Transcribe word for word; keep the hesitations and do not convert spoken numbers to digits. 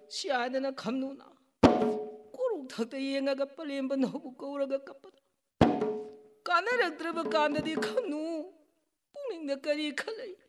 시아내나 감누나 꼬롱탁대 이행아가 빨리 한번 너무 거울아가 까빠다 까나락 들어봐 까나디 감누 뿡링 내까지 칼레